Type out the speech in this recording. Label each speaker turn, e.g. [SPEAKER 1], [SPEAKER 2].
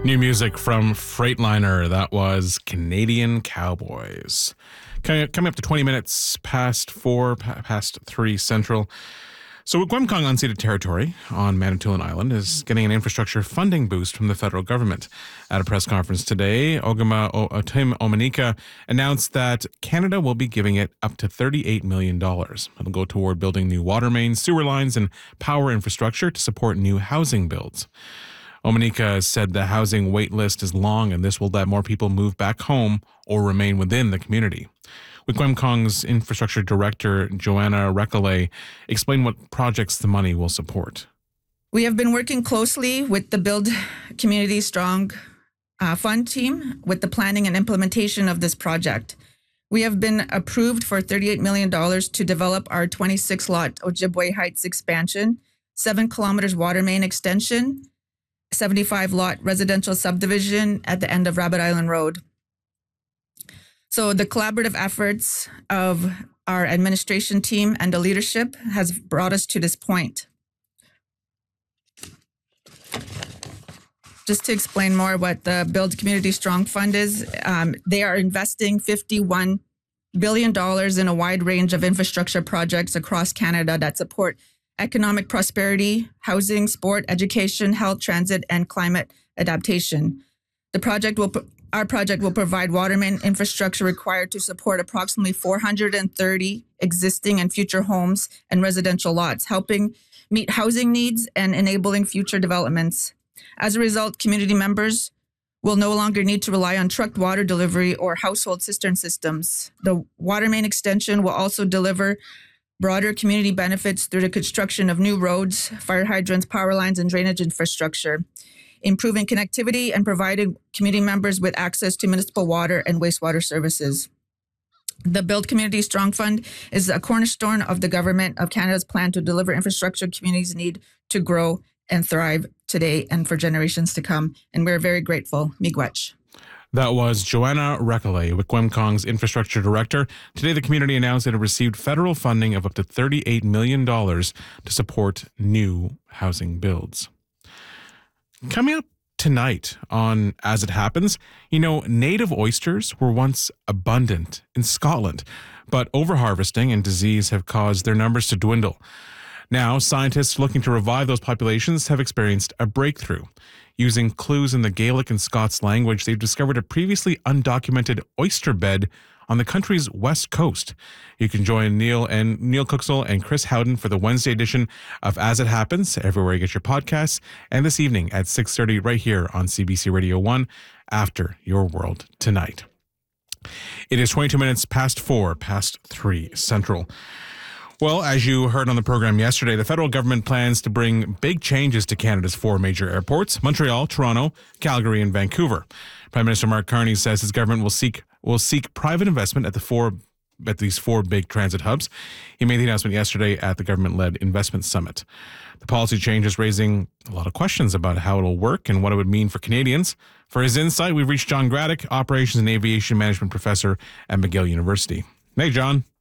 [SPEAKER 1] New music from Freightliner. That was Canadian Cowboys. Coming up to 20 minutes past 3 Central. So Wecquampong unceded territory on Manitoulin Island is getting an infrastructure funding boost from the federal government. At a press conference today, Tim Omanika announced that Canada will be giving it up to $38 million. It'll go toward building new water mains, sewer lines, and power infrastructure to support new housing builds. Omanika said the housing wait list is long and this will let more people move back home or remain within the community. Wecquampong's infrastructure director, Joanna Recollet, explained what projects the money will support.
[SPEAKER 2] We have been working closely with the Build Community Strong Fund team with the planning and implementation of this project. We have been approved for $38 million to develop our 26-lot Ojibwe Heights expansion, 7 kilometers water main extension, 75-lot residential subdivision at the end of Rabbit Island Road. So the collaborative efforts of our administration team and the leadership has brought us to this point. Just to explain more what the Build Community Strong Fund is, they are investing $51 billion in a wide range of infrastructure projects across Canada that support economic prosperity, housing, sport, education, health, transit, and climate adaptation. Our project will provide water main infrastructure required to support approximately 430 existing and future homes and residential lots, helping meet housing needs and enabling future developments. As a result, community members will no longer need to rely on trucked water delivery or household cistern systems. The water main extension will also deliver broader community benefits through the construction of new roads, fire hydrants, power lines, and drainage infrastructure, improving connectivity and providing community members with access to municipal water and wastewater services. The Build Community Strong Fund is a cornerstone of the Government of Canada's plan to deliver infrastructure communities need to grow and thrive today and for generations to come. And we're very grateful. Miigwech.
[SPEAKER 1] That was Joanna Recollet, Wecquampong's infrastructure director. Today, the community announced it had received federal funding of up to $38 million to support new housing builds. Coming up tonight on As It Happens, native oysters were once abundant in Scotland, but overharvesting and disease have caused their numbers to dwindle. Now, scientists looking to revive those populations have experienced a breakthrough. Using clues in the Gaelic and Scots language, they've discovered a previously undocumented oyster bed on the country's west coast. You can join Neil Cooksall and Chris Howden for the Wednesday edition of As It Happens, everywhere you get your podcasts, and this evening at 6:30 right here on CBC Radio 1 after Your World Tonight. It is 22 minutes past 3 Central. Well, as you heard on the program yesterday, the federal government plans to bring big changes to Canada's 4 major airports: Montreal, Toronto, Calgary, and Vancouver. Prime Minister Mark Carney says his government will seek private investment at these 4 big transit hubs. He made the announcement yesterday at the government-led investment summit. The policy change is raising a lot of questions about how it'll work and what it would mean for Canadians. For his insight, we've reached John Graddick, Operations and Aviation Management Professor at McGill University. Hey, John.